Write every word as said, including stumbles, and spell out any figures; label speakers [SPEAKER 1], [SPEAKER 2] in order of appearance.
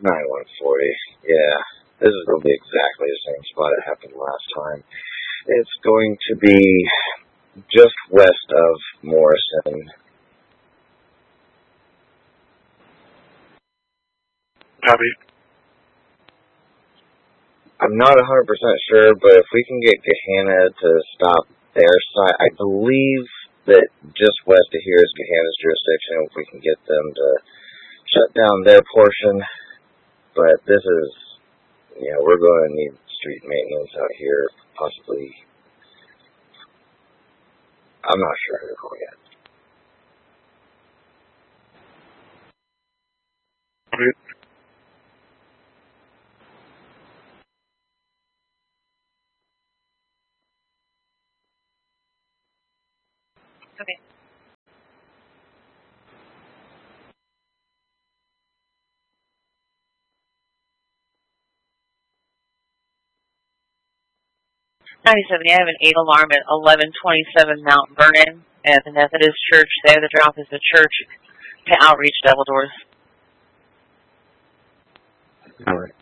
[SPEAKER 1] nine one forty. Yeah, this is going to be exactly the same spot it happened last time. It's going to be just west of Morrison.
[SPEAKER 2] Copy.
[SPEAKER 1] I'm not one hundred percent sure, but if we can get Gahanna to stop their side, I believe that just west of here is Gahanna's jurisdiction. If we can get them to shut down their portion, but this is, you know, we're going to need street maintenance out here, possibly. I'm not sure who to call yet.
[SPEAKER 2] Okay.
[SPEAKER 3] Okay. ninety-seven, I have an eight alarm at eleven twenty-seven Mount Vernon at the Methodist Church. There, the drop is the church to outreach double doors.
[SPEAKER 1] All right.